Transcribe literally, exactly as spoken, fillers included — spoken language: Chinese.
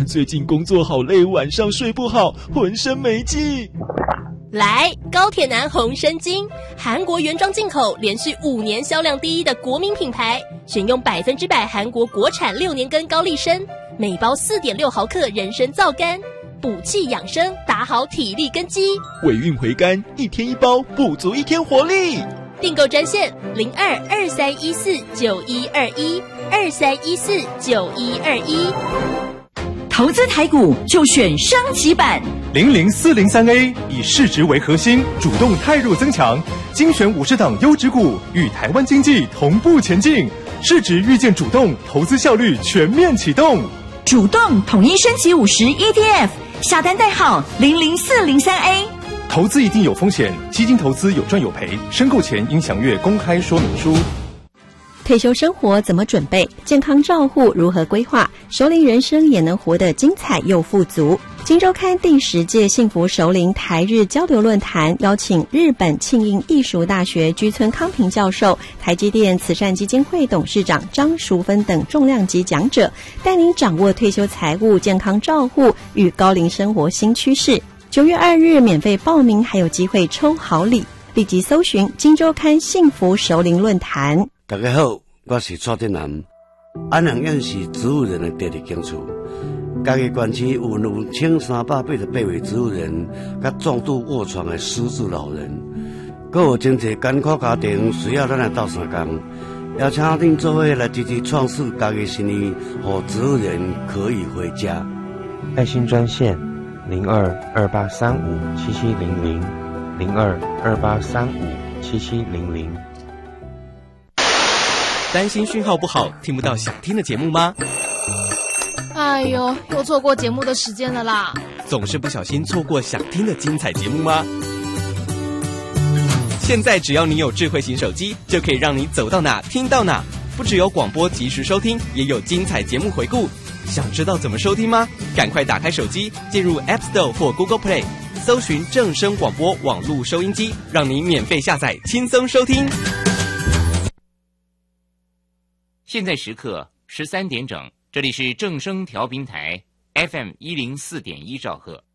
最近工作好累，晚上睡不好，浑身没劲。 来，高铁男红参精，韩国原装进口，连续五年销量第一的国民品牌，选用百分之百韩国国产六年根高丽参，每包 四点六毫克人参皂苷，补气养生，打好体力根基。 尾韵回甘，一天一包，补足一天活力。 订购专线零二二三一四九一二一二三一四九一二一。 投资台股就选升级版零零四零三 A， 以市值为核心，主动汰弱增强，精选五十档优质股，与台湾经济同步前进。市值遇见主动，投资效率全面启动。 主动统一升级五十 E T F， 下单代号零零四零三 A。 投资一定有风险，基金投资有赚有赔，申购前应详阅公开说明书。 退休生活怎么准备？健康照护如何规划？熟龄人生也能活得精彩又富足。今周刊第十届幸福熟龄台日交流论坛邀请日本庆应艺术大学居村康平教授、台积电慈善基金会董事长张淑芬等重量级讲者，带您掌握退休财务、健康照护与高龄生活新趋势。九月二日免费报名，还有机会抽好礼，立即搜寻今周刊幸福熟龄论坛。 大家好，我是蔡振南。安阳院是植物人的第二兴趣，家己县区有两千三百八十八位植物人，甲重度卧床的失智老人，还有真侪艰苦家庭需要咱来斗相共，邀请恁做伙来积极创设家己生意，让植物人可以回家。 爱心专线零二二八三五七七零零零二二八三五七七零零。 担心讯号不好，听不到想听的节目吗？ 哎呦，又错过节目的时间了啦！ 总是不小心错过想听的精彩节目吗？现在只要你有智慧型手机，就可以让你走到哪听到哪。不只有广播及时收听，也有精彩节目回顾。想知道怎么收听吗？赶快打开手机，进入 App Store 或 Google Play， 搜寻正声广播网络收音机，让你免费下载，轻松收听。 现在时刻十三点整，这里是正声调频台 F M 一零四点一兆赫。